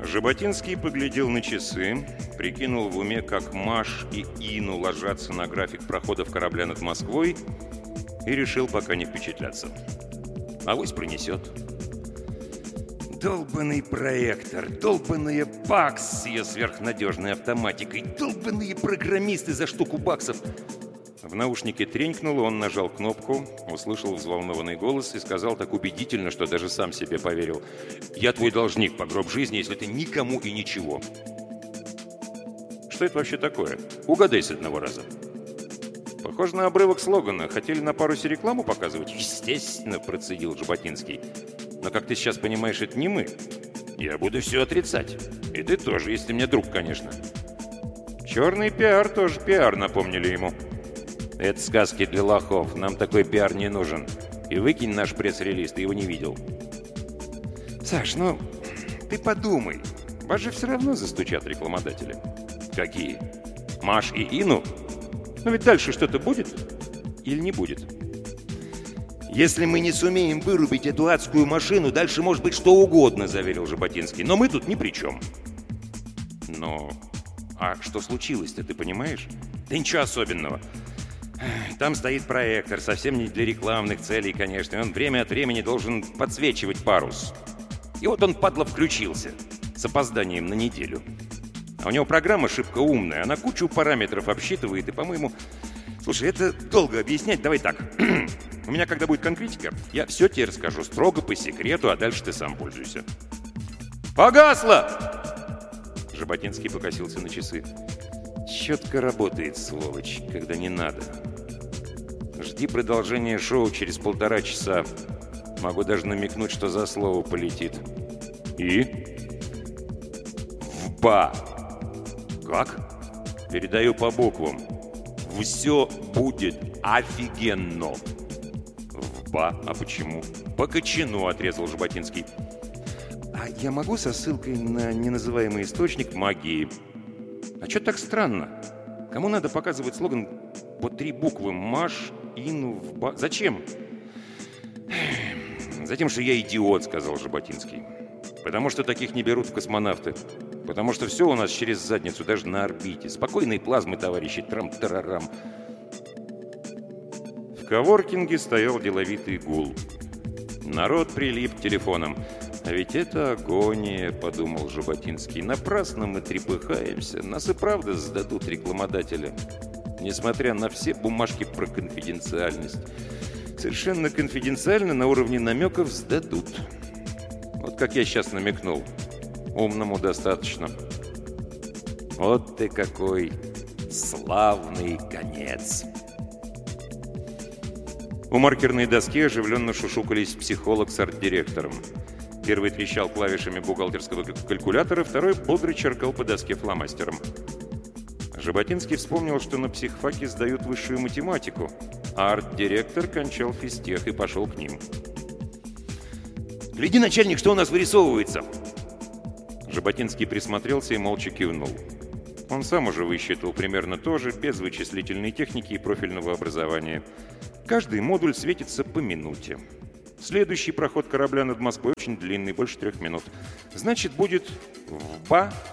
Жаботинский поглядел на часы, прикинул в уме, как Маш и Ину ложатся на график проходов корабля над Москвой и решил пока не впечатляться. Авось пронесет. Долбанный проектор, долбанная ПАКС с ее сверхнадежной автоматикой, долбанные программисты за штуку баксов. В наушнике тренькнуло, он нажал кнопку, услышал взволнованный голос и сказал так убедительно, что даже сам себе поверил: «Я твой должник по гроб жизни, если ты никому и ничего». Что это вообще такое? Угадай с одного раза. Похоже на обрывок слогана. Хотели на парусе рекламу показывать? Естественно, процедил Жаботинский. Но, как ты сейчас понимаешь, это не мы. Я буду все отрицать. И ты тоже, если мне друг, конечно. Черный пиар тоже пиар, напомнили ему. Это сказки для лохов. Нам такой пиар не нужен. И выкинь наш пресс-релиз, ты его не видел. Саш, ну, ты подумай. Вас же все равно застучат рекламодатели. Какие? Маш и Ину? Но ведь дальше что-то будет или не будет? «Если мы не сумеем вырубить эту адскую машину, дальше может быть что угодно», — заверил Жаботинский. «Но мы тут ни при чем». «Но... А что случилось-то, ты понимаешь?» «Да ничего особенного. Там стоит проектор, совсем не для рекламных целей, конечно, и он время от времени должен подсвечивать парус. И вот он, падла, включился с опозданием на неделю. А у него программа шибко умная, она кучу параметров обсчитывает, и, по-моему... Слушай, это долго объяснять, давай так. У меня, когда будет конкретика, я все тебе расскажу строго по секрету, а дальше ты сам пользуйся». «Погасло!» Жаботинский покосился на часы. «Четко работает, сволочь, когда не надо. Жди продолжения шоу через 1,5 часа. Могу даже намекнуть, что за слово полетит». «И?» «ВБА». «Как?» «Передаю по буквам. Все будет офигенно». «ВБА? А почему?» «По кочану», — отрезал Жаботинский. «А я могу со ссылкой на неназываемый источник магии?» «А что так странно? Кому надо показывать слоган по 3 буквы? Маш, Ину, ВБА? Зачем?» «Затем, что я идиот», — сказал Жаботинский. «Потому что таких не берут в космонавты. Потому что все у нас через задницу, даже на орбите. Спокойной плазмы, товарищи, трам-тарарам». В коворкинге стоял деловитый гул. Народ прилип к телефонам. «А ведь это агония», — подумал Жаботинский. «Напрасно мы трепыхаемся. Нас и правда сдадут рекламодатели. Несмотря на все бумажки про конфиденциальность. Совершенно конфиденциально на уровне намеков сдадут. Вот как я сейчас намекнул. Умному достаточно. Вот ты какой славный конец». У маркерной доски оживленно шушукались психолог с арт-директором. Первый трещал клавишами бухгалтерского калькулятора, второй бодро черкал по доске фломастером. Жаботинский вспомнил, что на психфаке сдают высшую математику, а арт-директор кончал физтех и пошел к ним. «Гляди, начальник, что у нас вырисовывается!» Жаботинский присмотрелся и молча кивнул. Он сам уже высчитал примерно то же, без вычислительной техники и профильного образования. Каждый модуль светится по минуте. Следующий проход корабля над Москвой очень длинный, больше 3 минут. Значит, будет в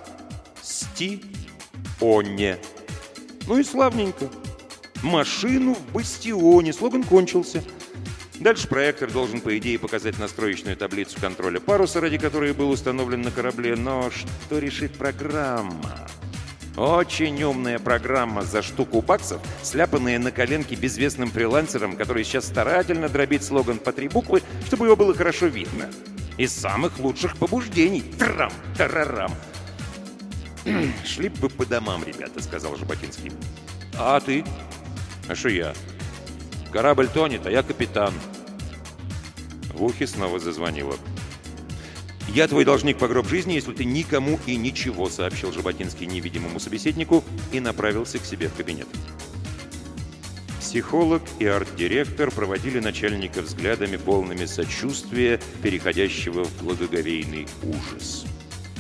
бастионе. Ну и славненько. Машину в бастионе. Слоган кончился. Дальше проектор должен, по идее, показать настроечную таблицу контроля паруса, ради которой был установлен на корабле. Но что решит программа? Очень умная программа за штуку баксов, сляпанная на коленке безвестным фрилансером, который сейчас старательно дробит слоган по 3 буквы, чтобы его было хорошо видно. Из самых лучших побуждений. Трам-тарарам. «Шли бы по домам, ребята», — сказал Жаботинский. «А ты?» «А что я?» «Корабль тонет, а я капитан». В ухе снова зазвонило. «Я твой должник по гроб жизни, если ты никому и ничего», — сообщил Жаботинский невидимому собеседнику и направился к себе в кабинет. Психолог и арт-директор проводили начальника взглядами, полными сочувствия, переходящего в благоговейный ужас.